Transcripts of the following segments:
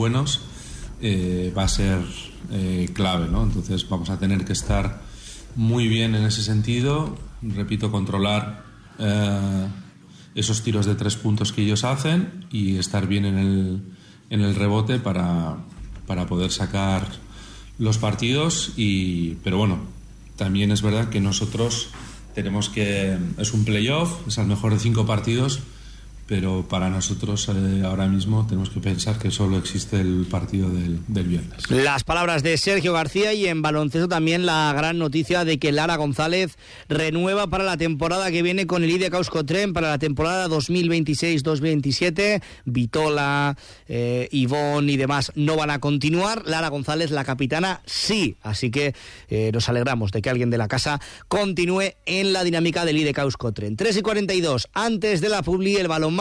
buenos, va a ser clave, ¿no? Entonces vamos a tener que estar muy bien en ese sentido, repito, controlar esos tiros de 3 puntos que ellos hacen y estar bien en el rebote para poder sacar los partidos. Pero bueno, también es verdad que nosotros tenemos que, es un playoff, es al mejor de 5 partidos, pero para nosotros ahora mismo tenemos que pensar que solo existe el partido del viernes. Las palabras de Sergio García, y en baloncesto también la gran noticia de que Lara González renueva para la temporada que viene con el IDK Euskotren para la temporada 2026-2027. Vitola, Ivonne y demás no van a continuar. Lara González, la capitana, sí. Así que nos alegramos de que alguien de la casa continúe en la dinámica del IDK Euskotren. 3:42, antes de la publi, el balonmano.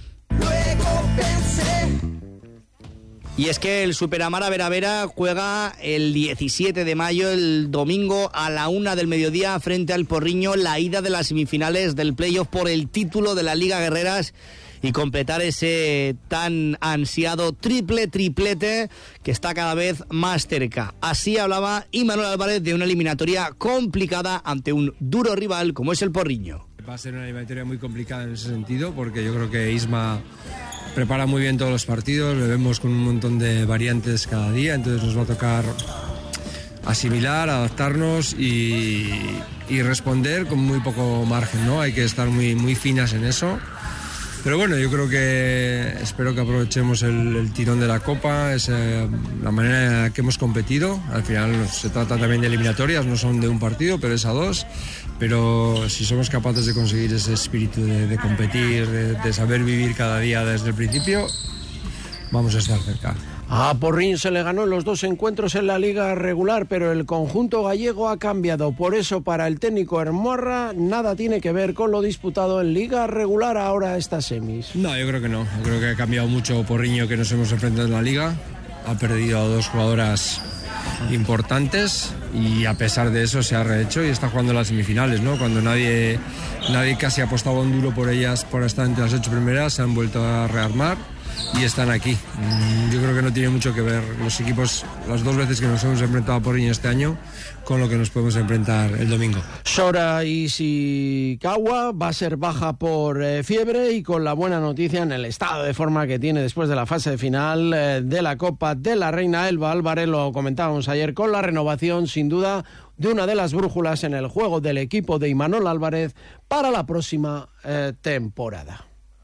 Y es que el Superamara Vera juega el 17 de mayo, el domingo a la 1 del mediodía, frente al Porriño, la ida de las semifinales del playoff por el título de la Liga Guerreras y completar ese tan ansiado triplete que está cada vez más cerca. Así hablaba Imanol Álvarez de una eliminatoria complicada ante un duro rival como es el Porriño. Va a ser una eliminatoria muy complicada en ese sentido, porque yo creo que Isma prepara muy bien todos los partidos, le vemos con un montón de variantes cada día, entonces nos va a tocar asimilar, adaptarnos y responder con muy poco margen, ¿no? Hay que estar muy finas en eso. Pero bueno, yo creo que espero que aprovechemos el tirón de la Copa, la manera en la que hemos competido. Al final se trata también de eliminatorias, no son de un partido, pero es a 2. Pero si somos capaces de conseguir ese espíritu de competir, de saber vivir cada día desde el principio, vamos a estar cerca. A Porriño se le ganó en los 2 encuentros en la liga regular, pero el conjunto gallego ha cambiado. Por eso, para el técnico Hermorra, nada tiene que ver con lo disputado en liga regular ahora estas semis. No, yo creo que no. Yo creo que ha cambiado mucho Porriño, que nos hemos enfrentado en la liga. Ha perdido a 2 jugadoras importantes y a pesar de eso se ha rehecho y está jugando las semifinales, ¿no? Cuando nadie casi apostaba un duro por ellas, por estar entre las 8 primeras, se han vuelto a rearmar y están aquí. Yo creo que no tiene mucho que ver los equipos, las 2 veces que nos hemos enfrentado a Porriño este año, con lo que nos podemos enfrentar el domingo. Sora Ishikawa va a ser baja por fiebre y con la buena noticia en el estado de forma que tiene después de la fase final de la Copa de la Reina. Elba Álvarez, lo comentábamos ayer, con la renovación sin duda de una de las brújulas en el juego del equipo de Imanol Álvarez para la próxima temporada.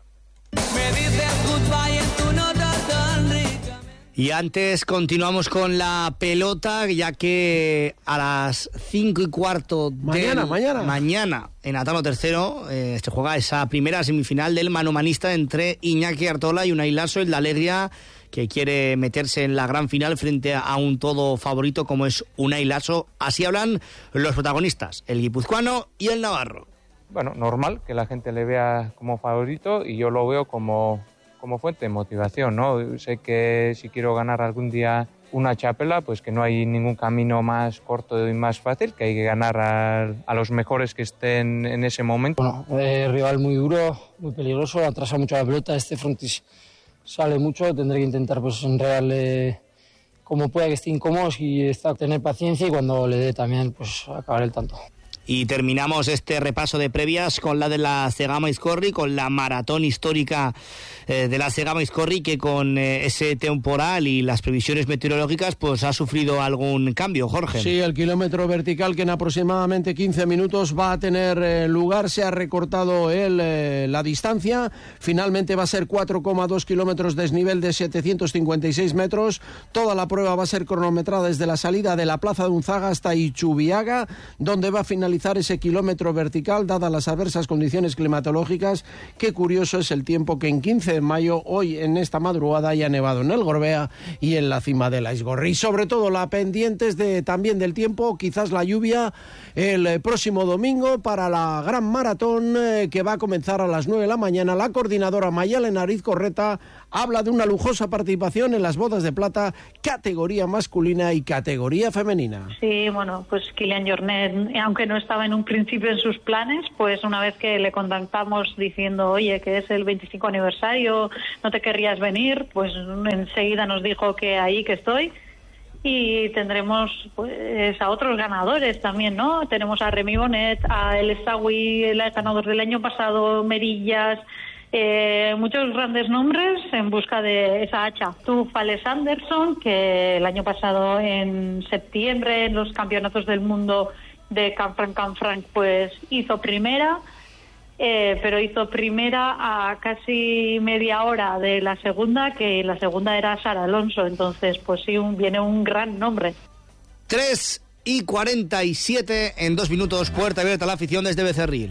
Y antes continuamos con la pelota, ya que a las 5:15 mañana en Atano Tercero se juega esa primera semifinal del manomanista entre Iñaki Artola y Unai Laso, el de Alegria, que quiere meterse en la gran final frente a un todo favorito como es Unai Laso. Así hablan los protagonistas, el guipuzcoano y el navarro. Bueno, normal que la gente le vea como favorito y yo lo veo como fuente de motivación, ¿no? Sé que si quiero ganar algún día una chapela, pues que no hay ningún camino más corto y más fácil, que hay que ganar a los mejores que estén en ese momento. Bueno, rival muy duro, muy peligroso, atrasa mucho la pelota, este frontis sale mucho, tendré que intentar pues enredarle como pueda, que esté incómodo y tener paciencia y cuando le dé también pues acabar el tanto. Y terminamos este repaso de previas con la de la Zegama Izcorri, con la maratón histórica de la Zegama Izcorri, que con ese temporal y las previsiones meteorológicas pues ha sufrido algún cambio, Jorge. Sí, el kilómetro vertical que en aproximadamente 15 minutos va a tener lugar, se ha recortado la distancia, finalmente va a ser 4,2 kilómetros desnivel de 756 metros, toda la prueba va a ser cronometrada desde la salida de la Plaza de Unzaga hasta Ichubiaga, donde va a finalizar ese kilómetro vertical, dadas las adversas condiciones climatológicas. Qué curioso es el tiempo que en 15 de mayo, hoy en esta madrugada, haya nevado en el Gorbea y en la cima de la Izgorri. Y sobre todo la pendientes también del tiempo, quizás la lluvia el próximo domingo para la gran maratón que va a comenzar a las 9 de la mañana. La coordinadora Mayalen Ariz Correta habla de una lujosa participación en las bodas de plata, categoría masculina y categoría femenina. Sí, bueno, pues Kylian Jornet, aunque no estaba en un principio en sus planes, pues una vez que le contactamos diciendo, oye, que es el 25 aniversario, no te querrías venir, pues enseguida nos dijo que ahí que estoy. Y tendremos pues a otros ganadores también, ¿no? Tenemos a Remy Bonnet, a El Estawi, el ganador del año pasado, Merillas, muchos grandes nombres en busca de esa hacha. Tú, Fales Anderson, que el año pasado en septiembre en los campeonatos del mundo de Canfranc, pues hizo primera. Pero hizo primera a casi media hora de la segunda, que la segunda era Sara Alonso, entonces pues sí, viene un gran nombre. 3:47 en 2 minutos, puerta abierta a la afición desde Becerril.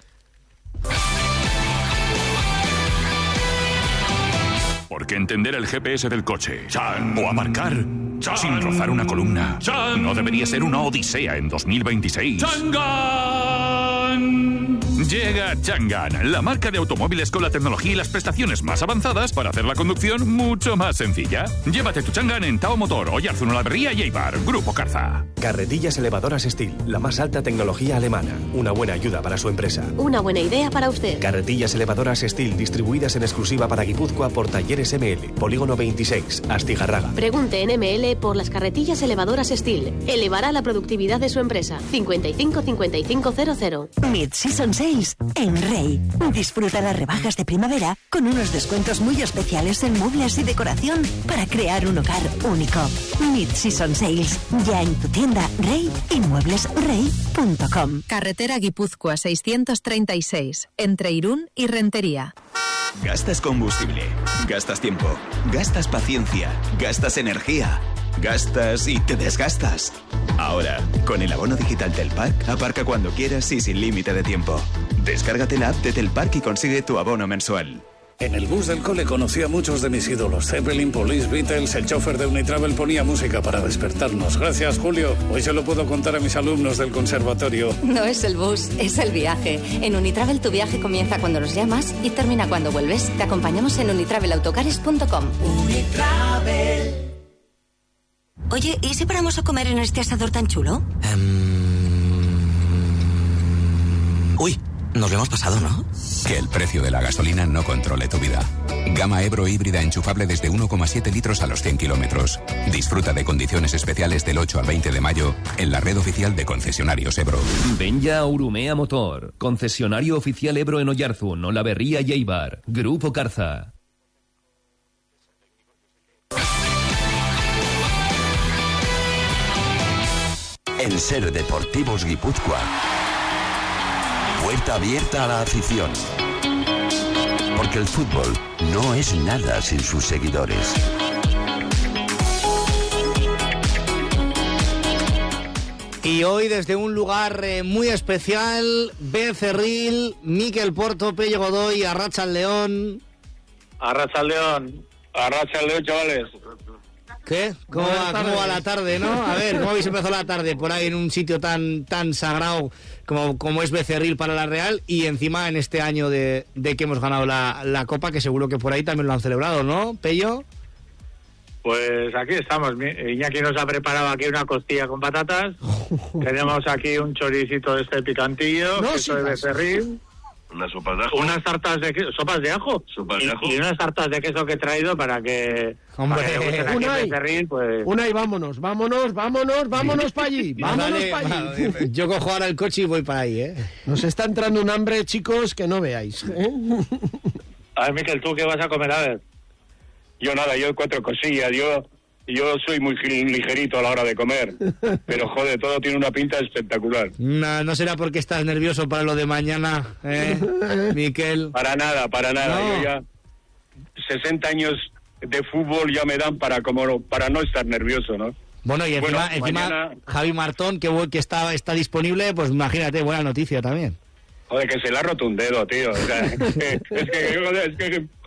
Porque entender el GPS del coche o aparcar sin rozar una columna no debería ser una odisea en 2026. Llega Changan, la marca de automóviles con la tecnología y las prestaciones más avanzadas para hacer la conducción mucho más sencilla. Llévate tu Changan en Tao Motor, Oyarzun, Olavarría y Eibar. Grupo Carza. Carretillas elevadoras Steel, la más alta tecnología alemana. Una buena ayuda para su empresa. Una buena idea para usted. Carretillas elevadoras Steel, distribuidas en exclusiva para Guipúzcoa por Talleres ML. Polígono 26, Astigarraga. Pregunte en ML por las carretillas elevadoras Steel. Elevará la productividad de su empresa. 55 55 00. Mid-Season Sales en Rey. Disfruta las rebajas de primavera con unos descuentos muy especiales en muebles y decoración para crear un hogar único. Mid-Season Sales, ya en tu tienda Rey y mueblesrey.com. Carretera Guipúzcoa 636, entre Irún y Rentería. Gastas combustible, gastas tiempo, gastas paciencia, gastas energía, gastas y te desgastas. Ahora, con el abono digital Telpark, aparca cuando quieras y sin límite de tiempo. Descárgate la app de Telpark y consigue tu abono mensual. En el bus del cole conocí a muchos de mis ídolos. Zeppelin, Police, Beatles, el chofer de Unitravel ponía música para despertarnos. Gracias, Julio. Hoy se lo puedo contar a mis alumnos del conservatorio. No es el bus, es el viaje. En Unitravel tu viaje comienza cuando los llamas y termina cuando vuelves. Te acompañamos en unitravelautocares.com. Unitravel. Oye, ¿y si paramos a comer en este asador tan chulo? Uy, nos lo hemos pasado, ¿no? Que el precio de la gasolina no controle tu vida. Gama Ebro híbrida enchufable desde 1,7 litros a los 100 kilómetros. Disfruta de condiciones especiales del 8 al 20 de mayo en la red oficial de concesionarios Ebro. Ven ya a Urumea Motor, concesionario oficial Ebro en Oyarzun, Olavarría y Eibar. Grupo Carza. En Ser Deportivos Guipúzcoa, puerta abierta a la afición. Porque el fútbol no es nada sin sus seguidores. Y hoy desde un lugar muy especial, Becerril, Miquel Porto, Pello Godoy, Arratsaldeon. Arratsaldeon, chavales. ¿Qué? ¿Cómo va la tarde, no? A ver, ¿cómo habéis empezado la tarde por ahí en un sitio tan sagrado como es Becerril para la Real y encima en este año de que hemos ganado la Copa, que seguro que por ahí también lo han celebrado, ¿no, Pello? Pues aquí estamos. Iñaki nos ha preparado aquí una costilla con patatas. Tenemos aquí un choricito de este picantillo, queso de Becerril. Unas sopas de ajo. Unas tartas de queso, sopas de ajo. Y unas tartas de queso que he traído para que... Hombre, Unai, vámonos para allí. Vámonos para allí. Yo cojo ahora el coche y voy para ahí, ¿eh? Nos está entrando un hambre, chicos, que no veáis, ¿eh? A ver, Miquel, ¿tú qué vas a comer? A ver. Yo nada, yo 4 cosillas, yo soy muy ligerito a la hora de comer, pero joder, todo tiene una pinta espectacular. No será porque estás nervioso para lo de mañana, Miquel. Para nada, no. Yo ya 60 años de fútbol ya me dan para no estar nervioso, ¿no? Bueno, y encima mañana... Javi Martón, que está disponible, pues imagínate, buena noticia también. Joder, que se le ha roto un dedo, tío. O sea, es que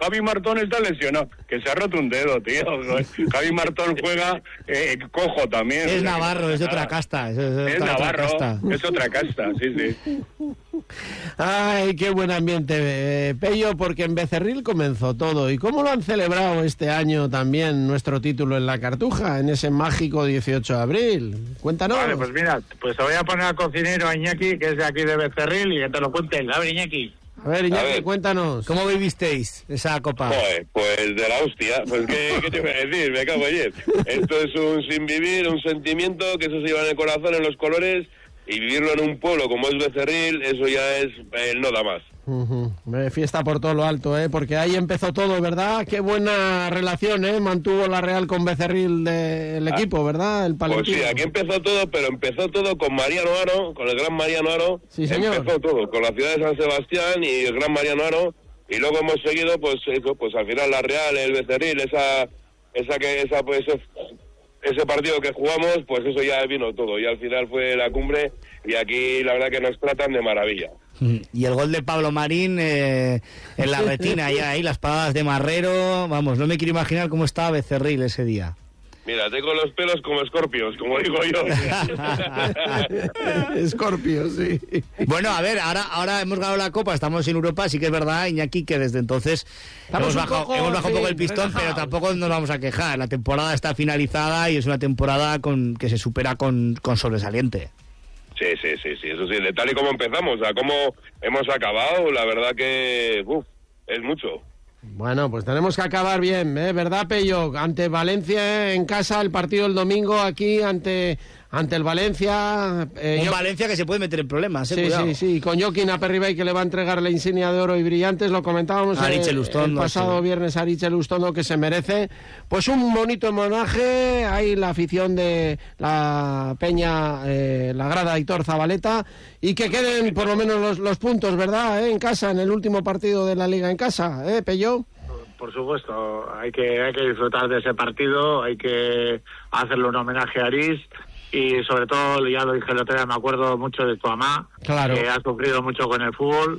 Javi Martón está lesionado, que se ha roto un dedo, tío. Javi Martón juega cojo también. Es navarro, es de otra casta. Es navarro, es otra casta, sí. Ay, qué buen ambiente, Pello, porque en Becerril comenzó todo. ¿Y cómo lo han celebrado este año también nuestro título en la Cartuja, en ese mágico 18 de abril? Cuéntanos. Vale, pues mira, pues te voy a poner al cocinero a Iñaki, que es de aquí de Becerril, y que te lo cuente él. A ver, Iñaki. A ver, Iñaki, cuéntanos. ¿Cómo vivisteis esa copa? Joder, pues de la hostia. Pues ¿qué te voy a decir? Me cago ayer. Esto es un sinvivir, un sentimiento, que eso se lleva en el corazón, en los colores, y vivirlo en un pueblo como es Becerril, eso ya es no da más. Fiesta por todo lo alto, porque ahí empezó todo, ¿verdad? Qué buena relación, mantuvo la Real con Becerril del equipo, ¿verdad? El Pues sí, aquí empezó todo, pero empezó todo con Mariano Aro, con el gran Mariano Aro. Sí, señor. Empezó todo, con la ciudad de San Sebastián y el gran Mariano Aro, y luego hemos seguido, pues eso, pues al final la Real, el Becerril, ese partido que jugamos, pues eso ya vino todo, y al final fue la cumbre, y aquí la verdad que nos tratan de maravilla. Y el gol de Pablo Marín en la retina, ya ahí, las paradas de Marrero, vamos, no me quiero imaginar cómo estaba Becerril ese día. Mira, tengo los pelos como escorpios, como digo yo. Escorpios, sí. Bueno, a ver, ahora hemos ganado la Copa, estamos en Europa, sí que es verdad, Iñaki, que desde entonces hemos bajado un poco el pistón, pero tampoco nos vamos a quejar. La temporada está finalizada y es una temporada que se supera con sobresaliente. Sí, eso sí, de tal y como empezamos, a cómo hemos acabado, la verdad que es mucho. Bueno, pues tenemos que acabar bien, ¿verdad, Pello? Ante Valencia en casa, el partido el domingo aquí ante el Valencia. Valencia que se puede meter en problemas, Sí, con Joaquín Aperribay, que le va a entregar la insignia de oro y brillantes, lo comentábamos el pasado viernes a Aritz Lustono, que se merece pues un bonito homenaje. Ahí la afición de la Peña, la grada Aitor Zabaleta, y que queden por lo menos los puntos, ¿verdad? En casa, en el último partido de la Liga en casa, Pello. Por supuesto, hay que disfrutar de ese partido, hay que hacerle un homenaje a Aritz. Y sobre todo, ya lo dije el otro día, me acuerdo mucho de tu mamá, claro, que ha sufrido mucho con el fútbol,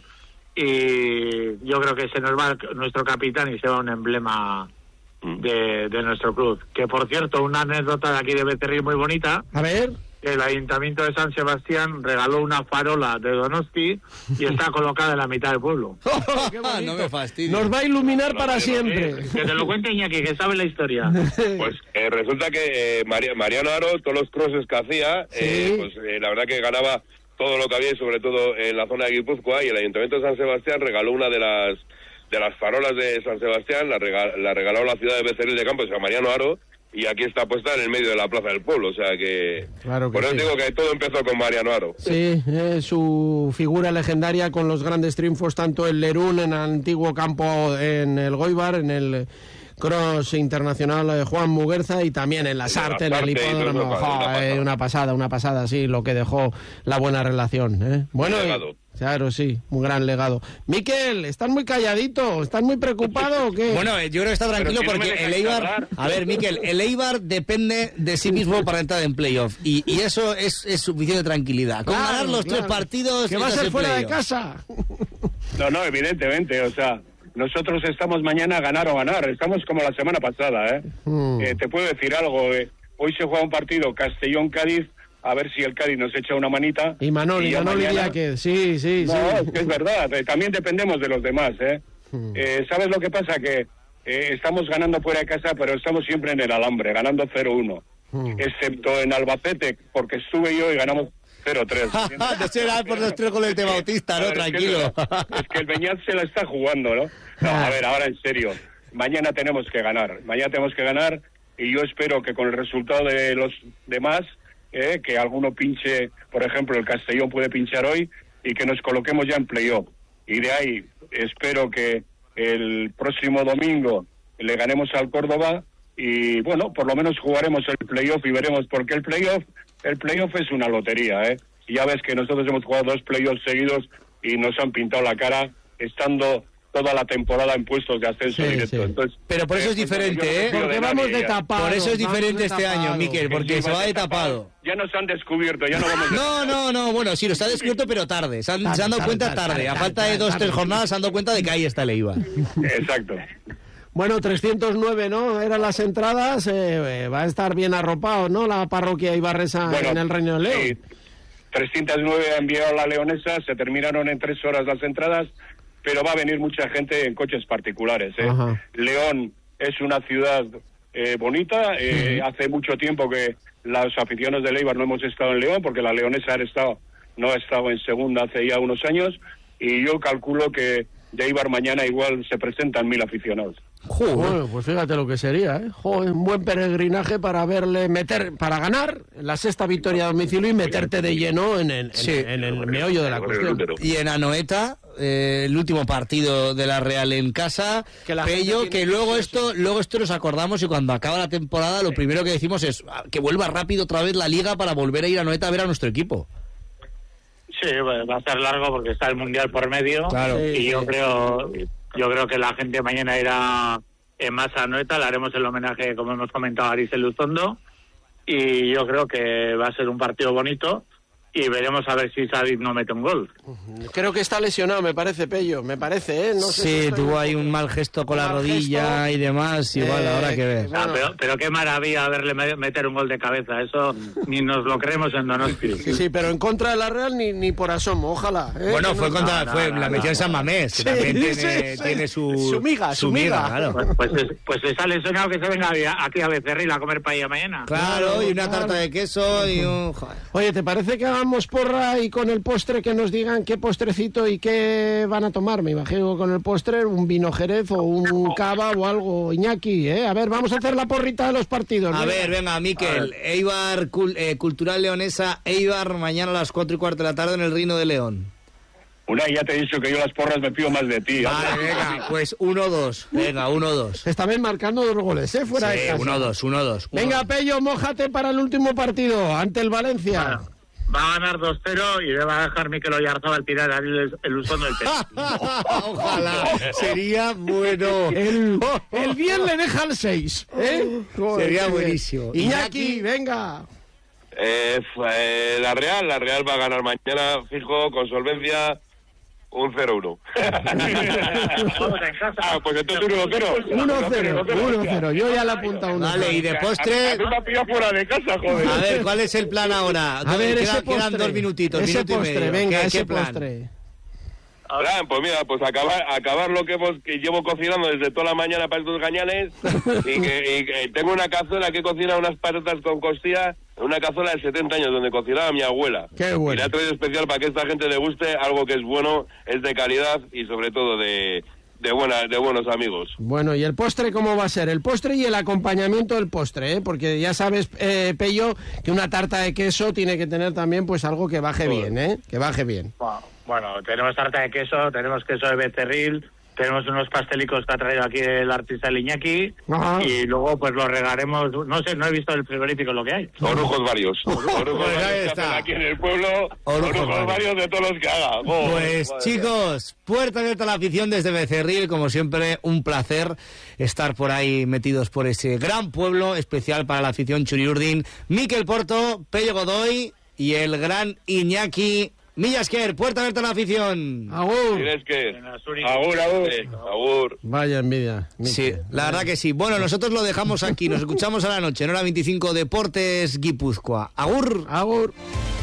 y yo creo que se nos va nuestro capitán y se va un emblema de nuestro club. Que, por cierto, una anécdota de aquí de Becerril muy bonita. A ver. El Ayuntamiento de San Sebastián regaló una farola de Donosti y está colocada en la mitad del pueblo. ¡Qué bonito! No me fastidies. Nos va a iluminar para siempre. Que te lo cuente Iñaki, que sabe la historia. Pues resulta que Mariano Aro, todos los crosses que hacía, la verdad que ganaba todo lo que había, y sobre todo en la zona de Guipúzcoa, y el Ayuntamiento de San Sebastián regaló una de las farolas de San Sebastián, la regaló a la ciudad de Becerril de Campos, a Mariano Aro, y aquí está puesta en el medio de la plaza del pueblo, o sea que... Claro que por eso digo que todo empezó con Mariano Aro. Sí, su figura legendaria con los grandes triunfos, tanto en Lerún, en el antiguo campo en el Goibar, en el Cross Internacional Juan Muguerza, y también en la Sarte, en el hipódromo. Una pasada, sí, lo que dejó la buena relación. Bueno, claro, sí, un gran legado. Miquel, ¿estás muy calladito? ¿Estás muy preocupado o qué? Bueno, yo creo que está tranquilo porque el Eibar... A ver, Miquel, el Eibar depende de sí mismo para entrar en playoff, y eso es suficiente tranquilidad. Con ganar los 3 partidos... Que va a ser fuera de casa. No, evidentemente, o sea... Nosotros estamos mañana a ganar o ganar. Estamos como la semana pasada, te puedo decir algo. Hoy se juega un partido Castellón-Cádiz, a ver si el Cádiz nos echa una manita. Y Manoli diría que sí. Es verdad, también dependemos de los demás, ¿sabes lo que pasa? Que estamos ganando fuera de casa, pero estamos siempre en el alambre, ganando 0-1. Excepto en Albacete, porque estuve yo y ganamos 0-3. No será por los 3 goles de Bautista, ¿no? Tranquilo. Es que el Beñat se la está jugando, ¿no? A ver, ahora en serio. Mañana tenemos que ganar, y yo espero que con el resultado de los demás, que alguno pinche, por ejemplo, el Castellón puede pinchar hoy, y que nos coloquemos ya en playoff. Y de ahí espero que el próximo domingo le ganemos al Córdoba, y bueno, por lo menos jugaremos el playoff y veremos, porque el playoff es una lotería, Y ya ves que nosotros hemos jugado 2 playoffs seguidos y nos han pintado la cara estando toda la temporada en puestos de ascenso directo. Entonces, pero por eso es diferente, ¿eh? Porque vamos de tapado. Por eso es diferente este año, Miquel, porque se va de tapado. Ya nos han descubierto, ya no vamos No, bueno, sí, lo está descubierto, pero tarde. Se han dado cuenta tarde. A falta de 2-3 jornadas se han dado cuenta de que ahí está el Eibar. Exacto. Bueno, 309, ¿no? Eran las entradas. Va a estar bien arropado, ¿no? La parroquia ibarresa en el Reino de León. Sí. 309 ha enviado la Leonesa, se terminaron en 3 horas las entradas, pero va a venir mucha gente en coches particulares. León es una ciudad bonita. Hace mucho tiempo que los aficionados del Eibar no hemos estado en León, porque la Leonesa no ha estado en segunda hace ya unos años, y yo calculo que de Eibar mañana igual se presentan 1000 aficionados. Bueno, pues fíjate lo que sería, ¿eh? Un buen peregrinaje para para ganar la 6ª victoria a domicilio y meterte de lleno en el meollo de la cuestión. Y en Anoeta, el último partido de la Real en casa, Pello, que luego esto nos acordamos, y cuando acaba la temporada lo primero que decimos es que vuelva rápido otra vez la Liga para volver a ir a Anoeta a ver a nuestro equipo. Sí, va a ser largo porque está el Mundial por medio. Claro. Y yo creo que la gente mañana irá en masa a Anoeta, le haremos el homenaje, como hemos comentado, a Aris Elizondo, y yo creo que va a ser un partido bonito, y veremos a ver si Sadik no mete un gol. Creo que está lesionado, me parece, Pello, me parece, ¿eh? No sé sí, tuvo ahí un mal gesto con la rodilla y demás, igual habrá que ver. Pero qué maravilla verle meter un gol de cabeza, eso ni nos lo creemos en Donosti. Sí, pero en contra de la Real ni por asomo, ojalá. Bueno, la metió en San Mamés, que también tiene su miga, claro. Pues se sale lesionado, que se venga aquí a Becerril a comer paella mañana. Claro, y una tarta de queso y un... Oye, ¿te parece que hagamos porra y con el postre que nos digan qué postrecito y qué van a tomar? Me imagino con el postre un vino jerez o un cava o algo, Iñaki, ¿eh? A ver, vamos a hacer la porrita de los partidos. A ver, venga, Miquel, Eibar, Cultural Leonesa, Eibar, mañana a las 4:15 de la tarde en el Reino de León. Ya te he dicho que yo las porras me fío más de ti. Vale, venga, pues 1-2. Venga, 1-2. Está bien marcando 2 goles, ¿eh? Fuera de casa. 1-2. Venga, Pello, mójate para el último partido ante el Valencia. Va a ganar 2-0 y le va a dejar Mikel Oyarzabal tirar el Usondo del techo. Ojalá, sería bueno. El bien le deja el 6, ¿eh? Sería buenísimo. Iñaki, venga. La Real va a ganar mañana, fijo, con solvencia, un 0-1. Pues entonces 1-0. 1-0. Yo ya le he apuntado 1-0. Vale, y de postre... Me ha pillado fuera de casa, joder. A ver, ¿cuál es el plan ahora? A ver, quedan 2 minutitos, ese minuto postre, y medio. venga, ese plan? postre. Pues mira, acabar lo que llevo cocinando desde toda la mañana para estos gañanes, y que tengo una cazuela que cocina unas patatas con costilla, una cazuela de 70 años donde cocinaba mi abuela. Qué bueno. Y la he traído especial para que esta gente le guste algo que es bueno, es de calidad y sobre todo de buenos amigos. Bueno, ¿y el postre cómo va a ser? El postre y el acompañamiento del postre, ¿eh? Porque ya sabes, Pello, que una tarta de queso tiene que tener también pues algo que baje bien, ¿eh? Que baje bien. Bueno, tenemos tarta de queso, tenemos queso de becerril, tenemos unos pastelicos que ha traído aquí el artista Iñaki. Ajá. Y luego pues los regaremos, no sé, no he visto el frigorífico lo que hay. Orujos varios. Orujos varios que hacen aquí en el pueblo, orujos varios de todos los que haga. Pues chicos, puerta abierta a la afición desde Becerril, como siempre, un placer estar por ahí metidos por ese gran pueblo, especial para la afición Churiurdin. Miquel Porto, Pello Godoy y el gran Iñaki Millasker, puerta abierta a la afición. Agur. Agur. Vaya envidia. Sí, la verdad que sí. Bueno, nosotros lo dejamos aquí. Nos escuchamos a la noche en Hora 25 Deportes Guipúzcoa. Agur.